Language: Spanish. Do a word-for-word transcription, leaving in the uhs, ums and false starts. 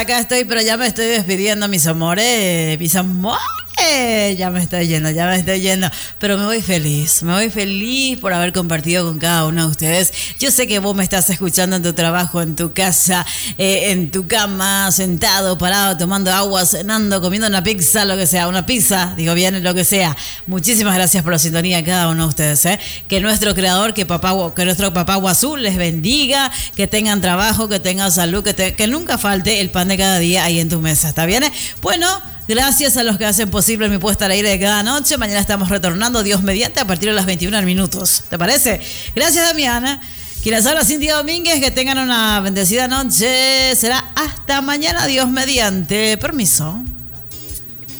Acá estoy, pero ya me estoy despidiendo, mis amores, mis amores. Ya me estoy yendo, ya me estoy yendo. Pero me voy feliz, me voy feliz por haber compartido con cada uno de ustedes. Yo sé que vos me estás escuchando en tu trabajo, en tu casa, eh, en tu cama, sentado, parado, tomando agua, cenando, comiendo una pizza, lo que sea. Una pizza, digo bien, lo que sea. Muchísimas gracias por la sintonía a cada uno de ustedes. ¿eh? Que nuestro creador, que, papá, que nuestro papá Guazú les bendiga, que tengan trabajo, que tengan salud, que, te, que nunca falte el pan de cada día ahí en tu mesa. ¿Está bien? Bueno, gracias a los que hacen posible mi puesta al aire de cada noche. Mañana estamos retornando, Dios mediante, a partir de las veintiuna minutos. ¿Te parece? Gracias, Damiana. Quienes habla Cintia Domínguez, que tengan una bendecida noche. Será hasta mañana, Dios mediante. Permiso.